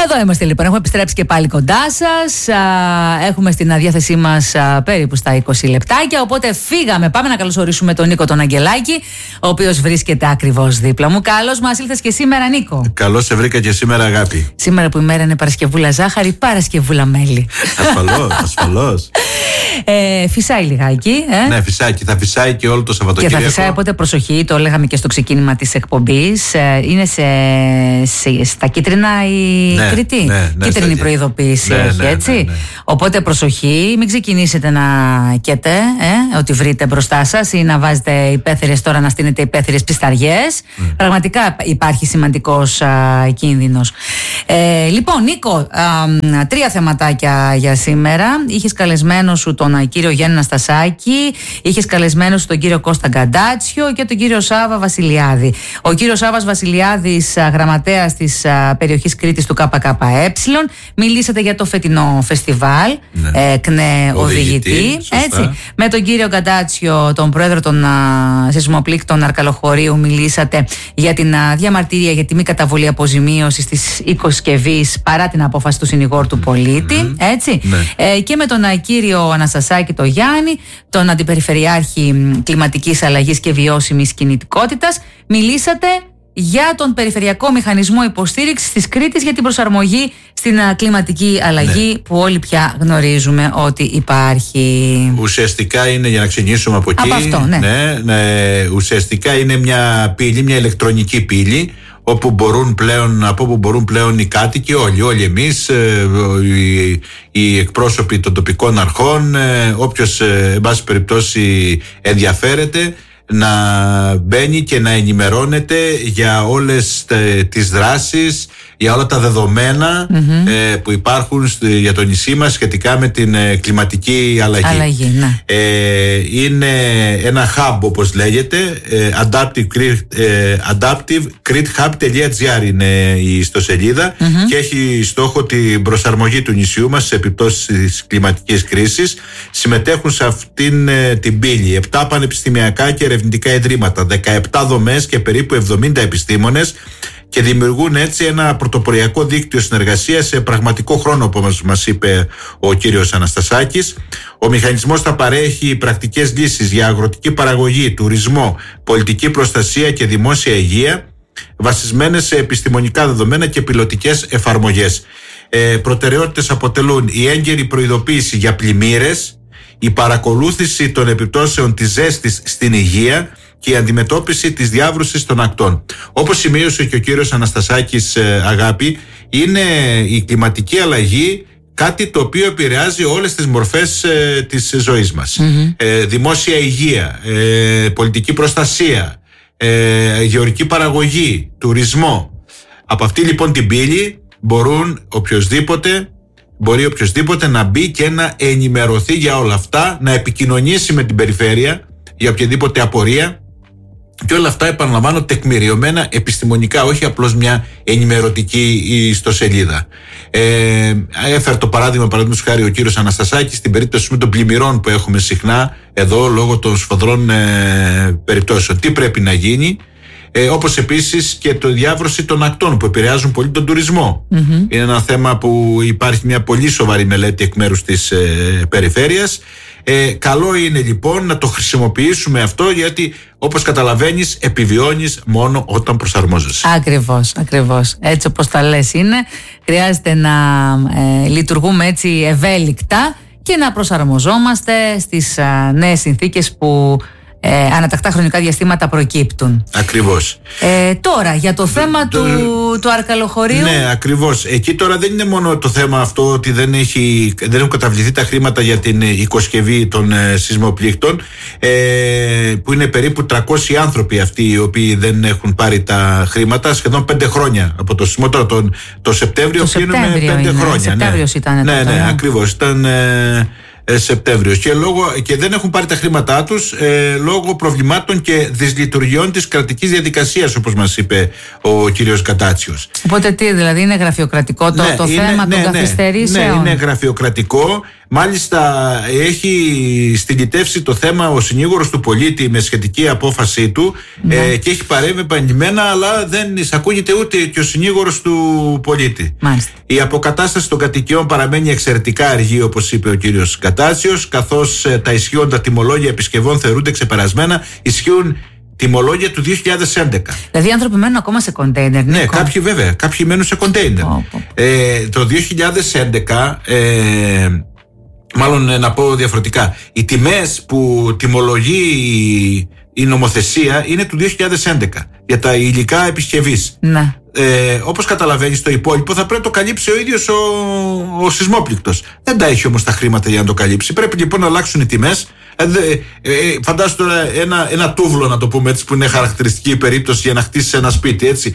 Εδώ είμαστε λοιπόν, έχουμε επιστρέψει και πάλι κοντά σας. Έχουμε στην διάθεσή μας περίπου στα 20 λεπτάκια. Οπότε φύγαμε, πάμε να καλωσορίσουμε τον Νίκο τον Αγγελάκη, ο οποίος βρίσκεται ακριβώς δίπλα μου. Καλώς μας ήλθες και σήμερα, Νίκο. Καλώς σε βρήκα και σήμερα, αγάπη. Σήμερα που η μέρα είναι Παρασκευούλα ζάχαρη, Παρασκευούλα μέλι. Ασφαλώς. Φυσάει λιγάκι. Ναι, φυσάει. Θα φυσάει και όλο το Σαββατοκύριακο. Και θα φυσάει, οπότε προσοχή, το λέγαμε και στο ξεκίνημα της εκπομπής. Είναι στα κίτρινα η Κρήτη. Ναι, κίτρινη προειδοποίηση έχει, έτσι. Ναι. Οπότε προσοχή, μην ξεκινήσετε να καίτε ότι βρείτε μπροστά σας ή να βάζετε υπαίθριες τώρα, να στείνετε υπαίθριες πισταριές. Πραγματικά υπάρχει σημαντικός κίνδυνος. Λοιπόν, Νίκο, 3 θεματάκια για σήμερα. Είχες καλεσμένο σου τον κύριο Γιάννη Αναστασάκη, είχες καλεσμένο σου τον κύριο Κώστα Γκαντάτσιο και τον κύριο Σάβα Βασιλιάδη. Ο κύριος Σάβας Βασιλιάδης, γραμματέας της περιοχής Κρήτης του ΚΚΕ. Μιλήσατε για το φετινό φεστιβάλ, ΚΝΕ οδηγητή. Έτσι. Με τον κύριο Γκαντάτσιο, τον πρόεδρο των σεισμοπλήκτων Αρκαλοχωρίου, μιλήσατε για την διαμαρτυρία για τη μη καταβολή αποζημίωσης της οικοσκευής παρά την απόφαση του συνηγόρου του πολίτη. Έτσι. Και με τον κύριο Αναστασάκη τον Γιάννη, τον Αντιπεριφερειάρχη Κλιματικής Αλλαγής και Βιώσιμης Κινητικότητας, μιλήσατε για τον Περιφερειακό Μηχανισμό Υποστήριξης της Κρήτης για την προσαρμογή στην κλιματική αλλαγή, που όλοι πια γνωρίζουμε ότι υπάρχει. Ουσιαστικά είναι, για να ξεκινήσουμε από εκεί, από αυτό, ουσιαστικά είναι μια πύλη, μια ηλεκτρονική πύλη, από όπου μπορούν πλέον οι κάτοικοι, όλοι εμείς, οι εκπρόσωποι των τοπικών αρχών, όποιος εν πάση περιπτώσει ενδιαφέρεται, να μπαίνει και να ενημερώνεται για όλες τις δράσεις, για όλα τα δεδομένα που υπάρχουν για το νησί μας σχετικά με την κλιματική αλλαγή. Είναι ένα hub, όπως λέγεται, adaptivecrithub.gr είναι η ιστοσελίδα, και έχει στόχο την προσαρμογή του νησιού μας σε επιπτώσεις της κλιματικής κρίσης. Συμμετέχουν σε αυτήν την πύλη 7 πανεπιστημιακά και ερευνητικά ιδρύματα, 17 δομές και περίπου 70 επιστήμονες, και δημιουργούν έτσι ένα πρωτοποριακό δίκτυο συνεργασίας σε πραγματικό χρόνο, όπως μας είπε ο κύριος Αναστασάκης. Ο μηχανισμός θα παρέχει πρακτικές λύσεις για αγροτική παραγωγή, τουρισμό, πολιτική προστασία και δημόσια υγεία, βασισμένες σε επιστημονικά δεδομένα και πιλωτικές εφαρμογές. Προτεραιότητες αποτελούν η έγκαιρη προειδοποίηση για πλημμύρες, η παρακολούθηση των επιπτώσεων της ζέστης στην υγεία και η αντιμετώπιση της διάβρωσης των ακτών. Όπως σημείωσε και ο κύριος Αναστασάκης, αγάπη, είναι η κλιματική αλλαγή κάτι το οποίο επηρεάζει όλες τις μορφές της ζωής μας. Δημόσια υγεία, πολιτική προστασία, γεωργική παραγωγή, τουρισμό. Από αυτή λοιπόν την πύλη μπορεί οποιοσδήποτε να μπει και να ενημερωθεί για όλα αυτά, να επικοινωνήσει με την περιφέρεια για οποιαδήποτε απορία, και όλα αυτά, επαναλαμβάνω, τεκμηριωμένα επιστημονικά, όχι απλώς μια ενημερωτική ιστοσελίδα. Έφερε το παραδείγματος χάρη ο κύριος Αναστασάκης στην περίπτωση με των πλημμυρών που έχουμε συχνά εδώ λόγω των σφοδρών περιπτώσεων. Τι πρέπει να γίνει, όπως επίσης και το διάβρωση των ακτών που επηρεάζουν πολύ τον τουρισμό. Είναι ένα θέμα που υπάρχει μια πολύ σοβαρή μελέτη εκ μέρους της περιφέρειας. Καλό είναι λοιπόν να το χρησιμοποιήσουμε αυτό, γιατί όπως καταλαβαίνεις επιβιώνεις μόνο όταν προσαρμόζεσαι. Ακριβώς. Έτσι όπως τα λες είναι. Χρειάζεται να λειτουργούμε έτσι ευέλικτα και να προσαρμοζόμαστε στις νέες συνθήκες που ανατακτά χρονικά διαστήματα προκύπτουν. Ακριβώς. Τώρα για το θέμα του Αρκαλοχωρίου. Ναι, ακριβώς. Εκεί τώρα δεν είναι μόνο το θέμα αυτό ότι δεν έχουν καταβληθεί τα χρήματα για την οικοσκευή των σεισμοπλήκτων, που είναι περίπου 300 άνθρωποι αυτοί οι οποίοι δεν έχουν πάρει τα χρήματα σχεδόν 5 χρόνια από το σεισμό. Τώρα το Σεπτέμβριο κλείνουμε 5 χρόνια. Σεπτέμβριος ήταν. Ναι, ακριβώς. Ήταν Σεπτέμβριος, και δεν έχουν πάρει τα χρήματά τους λόγω προβλημάτων και δυσλειτουργιών της κρατικής διαδικασίας, όπως μας είπε ο κύριος Γκαντάτσιος. Οπότε τι, δηλαδή είναι γραφειοκρατικό το θέμα των καθυστερήσεων? Ναι, είναι γραφειοκρατικό. Μάλιστα έχει στυλιτεύσει το θέμα ο συνήγορος του πολίτη με σχετική απόφασή του, και έχει παρέμβει επανειλημμένα, αλλά δεν εισακούγεται ούτε και ο συνήγορος του πολίτη. Μάλιστα. Η αποκατάσταση των κατοικιών παραμένει εξαιρετικά αργή, όπως είπε ο κύριος Κατάτσιος, καθώς τα ισχύοντα τιμολόγια επισκευών θεωρούνται ξεπερασμένα. Ισχύουν τιμολόγια του 2011. Δηλαδή οι άνθρωποι μένουν ακόμα σε κοντέινερ. Ναι, κάποιοι βέβαια. Κάποιοι μένουν σε κοντέινερ. Το 2011, μάλλον να πω διαφορετικά, οι τιμές που τιμολογεί η νομοθεσία είναι του 2011 για τα υλικά επισκευής. Ναι. Όπως καταλαβαίνεις, το υπόλοιπο θα πρέπει να το καλύψει ο ίδιος ο σεισμόπληκτος. Δεν τα έχει όμως τα χρήματα για να το καλύψει. Πρέπει λοιπόν να αλλάξουν οι τιμές. Φαντάσου τώρα ένα τούβλο, να το πούμε έτσι, που είναι χαρακτηριστική περίπτωση για να χτίσει ένα σπίτι, έτσι.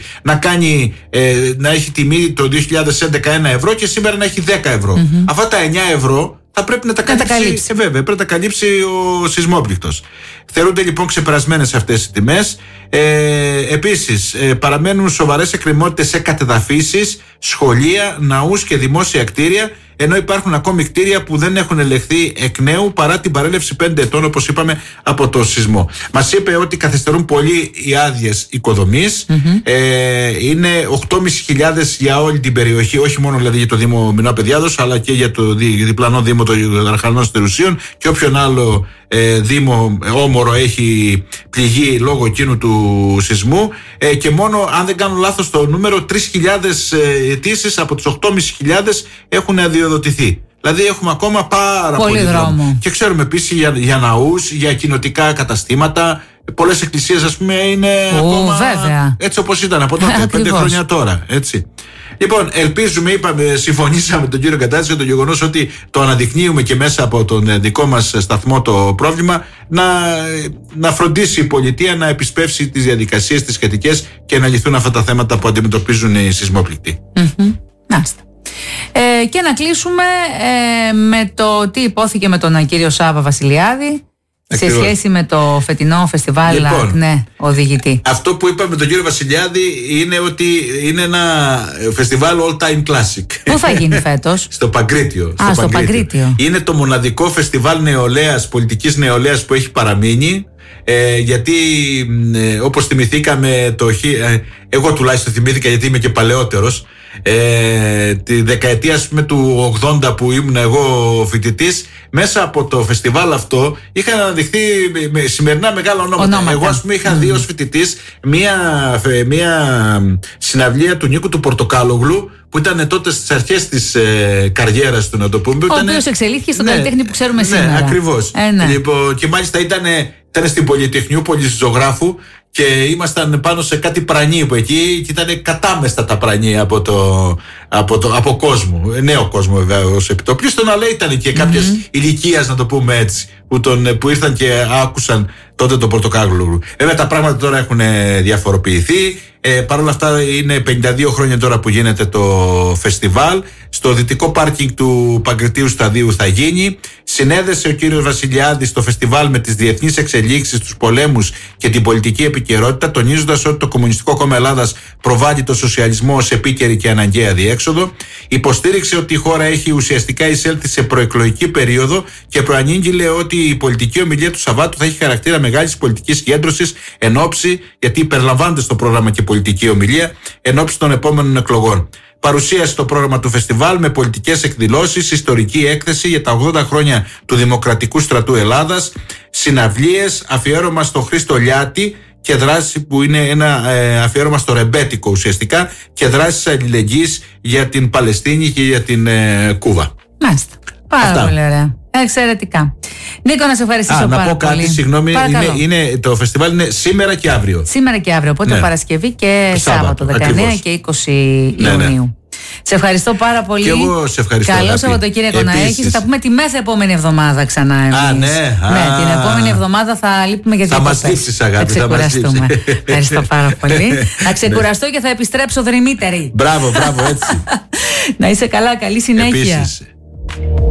Να έχει τιμή το 2011 1 ευρώ και σήμερα να έχει 10 ευρώ. Αυτά τα 9 ευρώ θα πρέπει να τα καλύψει. Βέβαια, πρέπει να τα καλύψει ο σεισμόπληκτος. Θεωρούνται λοιπόν ξεπερασμένες αυτές οι τιμές. Επίσης, παραμένουν σοβαρές εκκρεμότητες σε κατεδαφίσεις, σχολεία, ναούς και δημόσια κτίρια, ενώ υπάρχουν ακόμη κτίρια που δεν έχουν ελεγχθεί εκ νέου παρά την παρέλευση 5 ετών, όπως είπαμε, από το σεισμό. Μας είπε ότι καθυστερούν πολύ οι άδειες οικοδομής. Είναι 8.500 για όλη την περιοχή, όχι μόνο δηλαδή για το Δήμο Μινώα Παιδιάδος, αλλά και για το διπλανό Δήμο των Αρχαλνών Στερουσίων και όποιον άλλο Δήμο όμορο έχει πληγεί λόγω εκείνου του σεισμού, και μόνο, αν δεν κάνω λάθος το νούμερο, 3.000 αιτήσεις από τους 8.500 έχουν αδειοδοτηθεί. Δηλαδή έχουμε ακόμα πάρα πολύ δρόμο. Και ξέρουμε επίσης για ναούς, για κοινοτικά καταστήματα. Πολλές εκκλησίες, ας πούμε, είναι ακόμα βέβαια. Έτσι όπως ήταν από τότε, 5 χρόνια τώρα, έτσι. Λοιπόν, ελπίζουμε, συμφωνήσαμε με τον κύριο Κατάτσι για το γεγονός ότι το αναδεικνύουμε και μέσα από τον δικό μας σταθμό το πρόβλημα, να φροντίσει η πολιτεία να επισπεύσει τις διαδικασίες τις σχετικές και να λυθούν αυτά τα θέματα που αντιμετωπίζουν οι σεισμόπληκτοι. Και να κλείσουμε με το τι υπόθηκε με τον κύριο Σάβα Βασιλιάδη. Ακριβώς. Σε σχέση με το φετινό φεστιβάλ, λοιπόν, οδηγητή. Αυτό που είπαμε με τον κύριο Βασιλιάδη είναι ότι είναι ένα φεστιβάλ all time classic. Πού θα γίνει φέτος? Στο Παγκρίτιο. Στο Παγκρίτιο. Είναι το μοναδικό φεστιβάλ νεολαίας, πολιτικής νεολαίας που έχει παραμείνει. Γιατί όπως θυμηθήκαμε εγώ τουλάχιστον θυμήθηκα, γιατί είμαι και παλαιότερος, τη δεκαετία, ας πούμε, του 80 που ήμουν εγώ φοιτητής, μέσα από το φεστιβάλ αυτό είχαν αναδειχθεί σημερινά μεγάλα ονόματα. Εγώ, ας πούμε, είχα δει ως φοιτητής μία συναυλία του Νίκου του Πορτοκάλογλου, που ήταν τότε στις αρχές της καριέρας του, να το πούμε. Ο οποίος εξελίχθηκε στον καλλιτέχνη που ξέρουμε σήμερα. Ναι, ακριβώς. Λοιπόν, και μάλιστα ήταν στην Πολυτεχνιούπολη Ζωγράφου και ήμασταν πάνω σε κάτι πρανί που εκεί και ήταν κατάμεστα τα πρανί από κόσμο, νέο κόσμο βέβαια ως επιτόπιο. Στον αλλά ήταν και κάποιες ηλικίας, να το πούμε έτσι, που ήρθαν και άκουσαν τότε το Πορτοκάλογλου. Βέβαια τα πράγματα τώρα έχουν διαφοροποιηθεί. Παρ' όλα αυτά είναι 52 χρόνια τώρα που γίνεται το φεστιβάλ. Στο δυτικό πάρκινγκ του Παγκριτίου Σταδίου θα γίνει. Συνέδεσε ο κύριος Βασιλιάδης το φεστιβάλ με τις διεθνείς εξελίξεις, τους πολέμους και την πολιτική επικαιρότητα, τονίζοντας ότι το Κομμουνιστικό Κόμμα Ελλάδας προβάλλει το σοσιαλισμό ως επίκαιρη και αναγκαία διέξοδο. Υποστήριξε ότι η χώρα έχει ουσιαστικά εισέλθει σε προεκλογική περίοδο και προανήγγειλε ότι η πολιτική ομιλία του Σαββάτου θα έχει χαρακτήρα μεγάλης πολιτικής συγκέντρωσης εν ώψη, γιατί περιλαμβάνεται στο πρόγραμμα και πολιτική ομιλία, εν ώψη των επόμενων εκλογών. Παρουσίασε το πρόγραμμα του φεστιβάλ με πολιτικές εκδηλώσεις, ιστορική έκθεση για τα 80 χρόνια του Δημοκρατικού Στρατού Ελλάδας, συναυλίες, αφιέρωμα στο Χρήστο Λιάτη και δράση που είναι ένα αφιέρωμα στο ρεμπέτικο ουσιαστικά, και δράσεις αλληλεγγύης για την Παλαιστίνη και για την Κούβα. Μάλιστα. Πάρα πολύ ωραία. Εξαιρετικά. Νίκο, να σε ευχαριστήσω πάρα πολύ. Να πω κάτι, συγγνώμη. Το φεστιβάλ είναι σήμερα και αύριο. Σήμερα και αύριο. Οπότε Παρασκευή και Σάββατο, 19 ακριβώς. Και 20 Ιουνίου. Σε ευχαριστώ πάρα πολύ. Και εγώ σε ευχαριστώ. Καλό Σαββατοκύριακο να έχεις. Θα πούμε τη μέθα επόμενη εβδομάδα ξανά εμείς. Ναι, την επόμενη εβδομάδα θα λείπουμε για διακοπές. Θα μας λείψεις, αγάπη. Θα ξεκουραστούμε. Ευχαριστώ πάρα πολύ. Θα ξεκουραστώ και θα επιστρέψω δρυμύτερη. Μπράβο, έτσι. Να είσαι καλά, καλή συνέχεια. Επίσης.